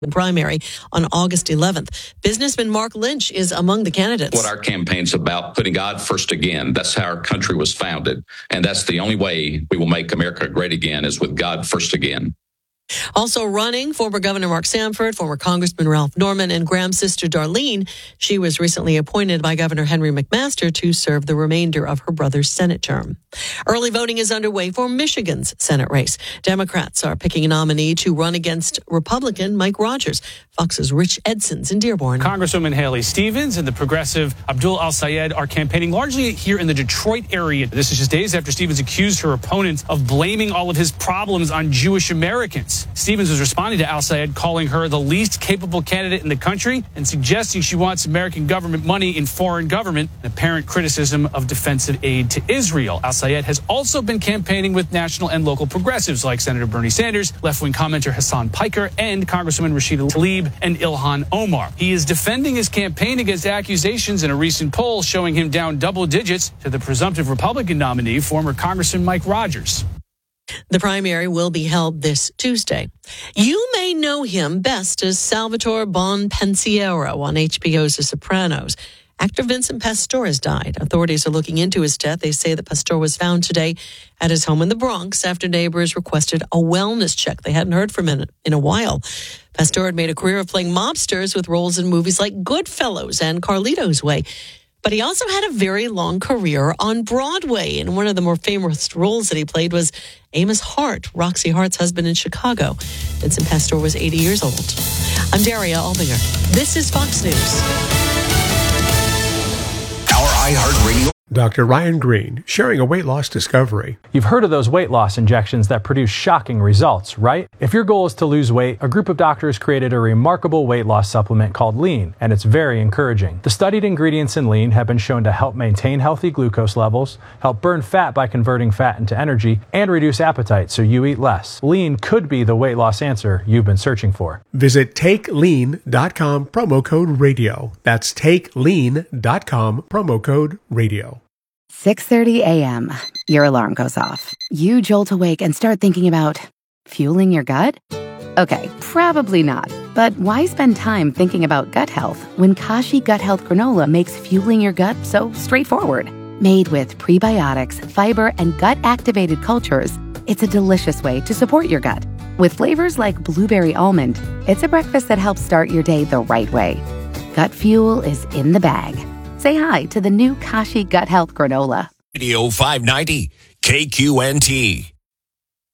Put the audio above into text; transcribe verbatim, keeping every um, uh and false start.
primary on August eleventh. Businessman Mark Lynch is among the candidates. What our campaign's about, putting God first again. That's how our country was founded. And that's the only way we will make America great again, is with God first again. Also running, former Governor Mark Sanford, former Congressman Ralph Norman, and Graham's sister Darlene. She was recently appointed by Governor Henry McMaster to serve the remainder of her brother's Senate term. Early voting is underway for Michigan's Senate race. Democrats are picking a nominee to run against Republican Mike Rogers. Fox's Rich Edson's in Dearborn. Congresswoman Haley Stevens and the progressive Abdul Al-Sayed are campaigning largely here in the Detroit area. This is just days after Stevens accused her opponent of blaming all of his problems on Jewish Americans. Stevens was responding to Al-Sayed, calling her the least capable candidate in the country and suggesting she wants American government money in foreign government, an apparent criticism of defensive aid to Israel. Al-Sayed has also been campaigning with national and local progressives like Senator Bernie Sanders, left-wing commenter Hassan Piker, and Congresswoman Rashida Tlaib and Ilhan Omar. He is defending his campaign against accusations in a recent poll showing him down double digits to the presumptive Republican nominee, former Congressman Mike Rogers. The primary will be held this Tuesday. You may know him best as Salvatore Bonpensiero on H B O's The Sopranos. Actor Vincent Pastore has died. Authorities are looking into his death. They say that Pastore was found today at his home in the Bronx after neighbors requested a wellness check. They hadn't heard from him in a while. Pastore had made a career of playing mobsters with roles in movies like Goodfellas and Carlito's Way. But he also had a very long career on Broadway, and one of the more famous roles that he played was Amos Hart, Roxy Hart's husband in Chicago. Vincent Pastore was eighty years old. I'm Daria Albinger. This is Fox News. Our iHeartRadio. Doctor Ryan Green, sharing a weight loss discovery. You've heard of those weight loss injections that produce shocking results, right? If your goal is to lose weight, a group of doctors created a remarkable weight loss supplement called Lean, and it's very encouraging. The studied ingredients in Lean have been shown to help maintain healthy glucose levels, help burn fat by converting fat into energy, and reduce appetite so you eat less. Lean could be the weight loss answer you've been searching for. Visit take lean dot com, promo code radio. That's take lean dot com, promo code radio. six thirty a.m. Your alarm goes off. You jolt awake and start thinking about fueling your gut? Okay, probably not. But why spend time thinking about gut health when Kashi Gut Health Granola makes fueling your gut so straightforward? Made with prebiotics, fiber, and gut-activated cultures, it's a delicious way to support your gut. With flavors like blueberry almond, it's a breakfast that helps start your day the right way. Gut fuel is in the bag. Say hi to the new Kashi Gut Health Granola. Radio five ninety, K Q N T.